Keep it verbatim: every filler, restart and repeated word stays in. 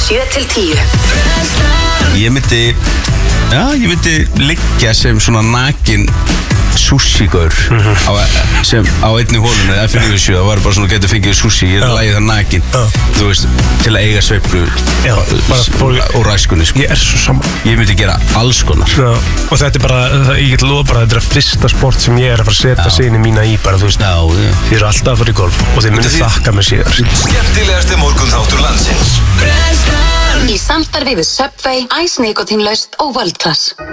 sjö til tíu. Ég myndi, já, ég myndi liggja sem svona nakin sushi-gaur Mhm. á, sem á einni hólunni F níutíu og sjö, það var bara svona getur fengið sushi, ég er lagið það nakin, þú veist, til að eiga sveiflu Já, bara fólk- og ræskunni, sko. Ég er svo saman. Ég myndi gera alls konar. Já, og þetta er bara, það, ég get lofa bara að þetta er að fyrsta sport sem ég er að fara að setja sinni mína í bara, þú veist. Já, já. Þið eru alltaf að fara í golf og þið myndir Þið- þakka mér síðar. Skemmtilegasti morgunþáttur landsins. Í samstarfi við Subway, Ice Nikotinlaust og World Class.